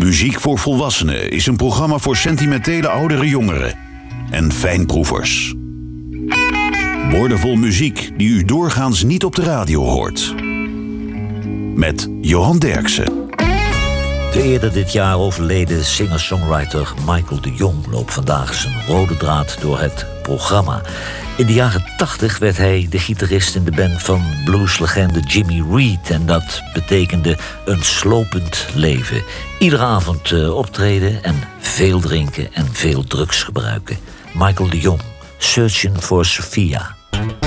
Muziek voor Volwassenen is een programma voor sentimentele oudere jongeren en fijnproevers. Woordenvol muziek die u doorgaans niet op de radio hoort. Met Johan Derksen. De eerder dit jaar overleden singer-songwriter Michael de Jong loopt vandaag zijn rode draad door het programma. In de jaren 80 werd hij de gitarist in de band van blueslegende Jimmy Reed. En dat betekende een slopend leven. Iedere avond optreden en veel drinken en veel drugs gebruiken. Michael de Jong, Searching for Sophia.